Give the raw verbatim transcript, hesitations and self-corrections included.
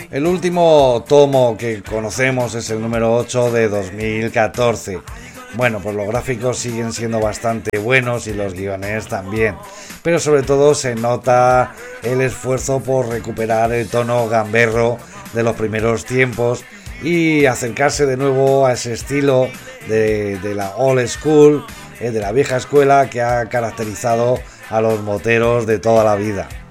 El último tomo que conocemos es el número ocho de dos mil catorce. Bueno, pues los gráficos siguen siendo bastante buenos y los guiones también, pero sobre todo se nota el esfuerzo por recuperar el tono gamberro de los primeros tiempos y acercarse de nuevo a ese estilo de, de la old school, eh, de la vieja escuela que ha caracterizado a los moteros de toda la vida.